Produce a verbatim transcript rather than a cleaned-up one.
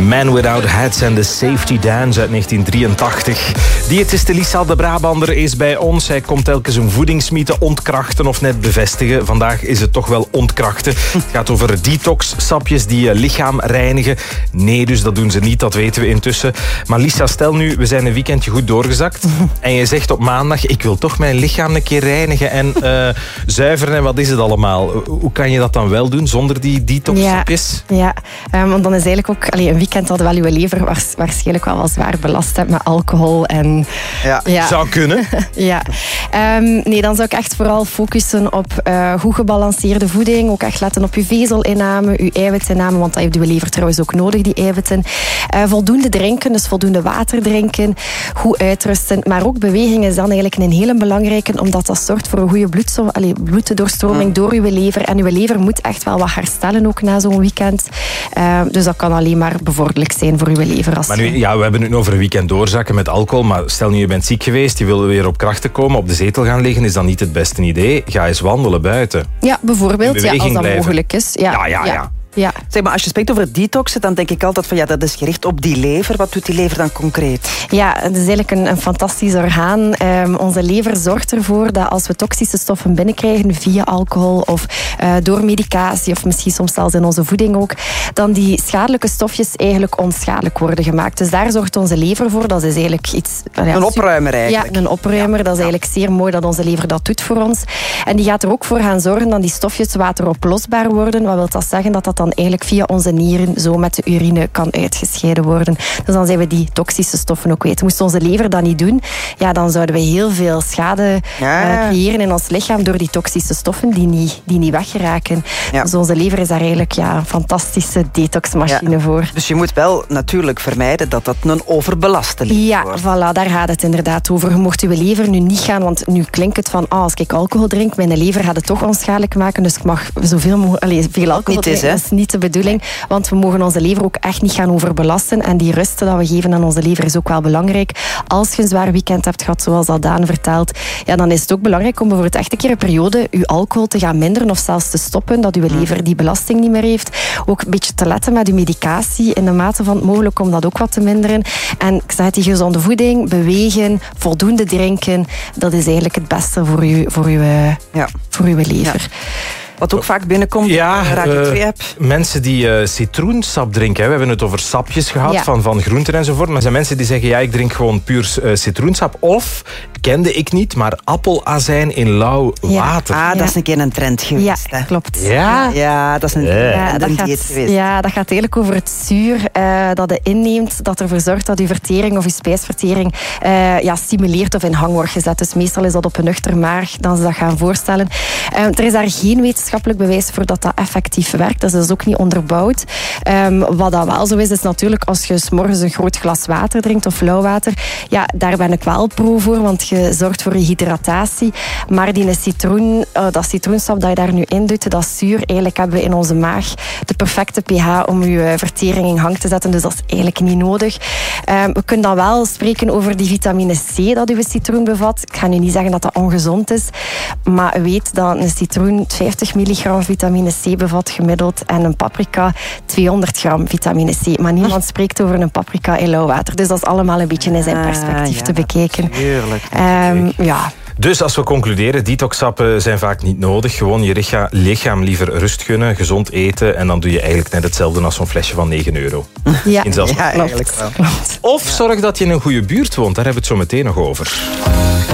Man Without Hats en de Safety Dance uit negentien drieëntachtig. Diëtiste Lisa de Brabander is bij ons. Hij komt telkens een voedingsmythe ontkrachten of net bevestigen. Vandaag is het toch wel ontkrachten. Het gaat over detox-sapjes die je lichaam reinigen. Nee, dus dat doen ze niet, dat weten we intussen. Maar Lisa, stel nu, we zijn een weekendje goed doorgezakt. En je zegt op maandag, ik wil toch mijn lichaam een keer reinigen en uh, zuiveren. En wat is het allemaal? Hoe kan je dat dan wel doen zonder die detox-sapjes? Ja, ja. Um, want dan is eigenlijk ook... Allee, een weekend hadden wel je lever waars, waarschijnlijk wel wel zwaar belast hebt met alcohol. En, ja. Ja. Zou kunnen. ja. Um, nee, dan zou ik echt vooral focussen op uh, goed gebalanceerde voeding. Ook echt letten op je vezelinname, je eiwitinname, want dat heeft je lever trouwens ook nodig, die eiwitten. Uh, voldoende drinken, dus voldoende water drinken. Goed uitrusten. Maar ook beweging is dan eigenlijk een hele belangrijke, omdat dat zorgt voor een goede bloedso- allee, bloeddoorstroming mm. door je lever. En je lever moet echt wel wat herstellen ook na zo'n weekend. Uh, dus dat kan alleen maar bevorderlijk zijn voor je lever. Als maar nu, ja, we hebben het nu over een weekend doorzakken met alcohol, maar stel nu je bent ziek geweest, je wil weer op krachten komen, op de zetel gaan liggen, is dat niet het beste idee? Ga eens wandelen buiten. Ja, bijvoorbeeld, ja, als dat blijven. mogelijk is. Ja, ja, ja. ja. ja. Ja. Zeg maar, als je spreekt over detoxen, dan denk ik altijd van ja, dat is gericht op die lever. Wat doet die lever dan concreet? Ja, het is eigenlijk een, een fantastisch orgaan. Um, onze lever zorgt ervoor dat als we toxische stoffen binnenkrijgen via alcohol of uh, door medicatie of misschien soms zelfs in onze voeding ook, dan die schadelijke stofjes eigenlijk onschadelijk worden gemaakt. Dus daar zorgt onze lever voor. Dat is eigenlijk iets... Ja, een opruimer eigenlijk. Ja, een opruimer. Ja. Dat is eigenlijk zeer mooi dat onze lever dat doet voor ons. En die gaat er ook voor gaan zorgen dat die stofjes wateroplosbaar worden. Wat wil dat zeggen? Dat dat dan eigenlijk via onze nieren zo met de urine kan uitgescheiden worden. Dus dan zijn we die toxische stoffen ook kwijt. Moest onze lever dat niet doen, ja, dan zouden we heel veel schade ja. uh, creëren in ons lichaam door die toxische stoffen die niet, die niet weggeraken. Ja. Dus onze lever is daar eigenlijk ja, een fantastische detoxmachine ja. voor. Dus je moet wel natuurlijk vermijden dat dat een overbelaste lever ja, wordt. Voilà, daar gaat het inderdaad over. Je mocht je lever nu niet gaan, want nu klinkt het van oh, als ik alcohol drink, mijn lever gaat het toch onschadelijk maken, dus ik mag zoveel mogelijk, allez, veel alcohol drinken. Dat is niet de bedoeling, want we mogen onze lever ook echt niet gaan overbelasten. En die rust dat we geven aan onze lever is ook wel belangrijk. Als je een zwaar weekend hebt gehad, zoals al Daan vertelt, ja, dan is het ook belangrijk om bijvoorbeeld echt een keer een periode je alcohol te gaan minderen of zelfs te stoppen, dat je lever die belasting niet meer heeft. Ook een beetje te letten met je medicatie in de mate van het mogelijk om dat ook wat te minderen. En ik zeg het, die gezonde voeding, bewegen, voldoende drinken, dat is eigenlijk het beste voor je, voor je, ja. voor je lever. Ja. Wat ook vaak binnenkomt, ja, Radio twee-app. Uh, mensen die uh, citroensap drinken. Hè. We hebben het over sapjes gehad ja. van, van groenten enzovoort. Maar er zijn mensen die zeggen, ja, ik drink gewoon puur uh, citroensap. Of, kende ik niet, maar appelazijn in lauw ja. water. Ah, dat ja. is een keer een trend geweest. Ja, hè. klopt. Ja? Ja, dat is een, ja. Ja, een dat dieet gaat, geweest. ja, dat gaat eigenlijk over het zuur uh, dat je inneemt, dat ervoor zorgt dat je vertering of je spijsvertering uh, ja, stimuleert of in hang wordt gezet. Dus meestal is dat op een nuchter maag, dan ze dat gaan voorstellen. Uh, er is daar geen wetenschappelijk bewijs voor dat dat effectief werkt. Dat is dus ook niet onderbouwd. Um, wat dat wel zo is, is natuurlijk als je 's morgens een groot glas water drinkt of lauw water, ja, daar ben ik wel pro voor, want je zorgt voor je hydratatie. Maar die citroen, uh, dat citroensap dat je daar nu in doet, dat zuur, eigenlijk hebben we in onze maag de perfecte pH om je vertering in gang te zetten. Dus dat is eigenlijk niet nodig. Um, we kunnen dan wel spreken over die vitamine C dat uw citroen bevat. Ik ga nu niet zeggen dat dat ongezond is, maar weet dat een citroen vijftig milligram vitamine C bevat gemiddeld en een paprika tweehonderd gram vitamine C. Maar niemand spreekt over een paprika in lauw water. Dus dat is allemaal een beetje in zijn perspectief ah, ja, te bekijken. Tuurlijk. Um, ja. Dus als we concluderen, detoxsappen zijn vaak niet nodig. Gewoon je lichaam, lichaam liever rust gunnen, gezond eten. En dan doe je eigenlijk net hetzelfde als zo'n flesje van negen euro. Ja, in zelfs ja eigenlijk wel. Klopt. Of zorg dat je in een goede buurt woont. Daar hebben we het zo meteen nog over.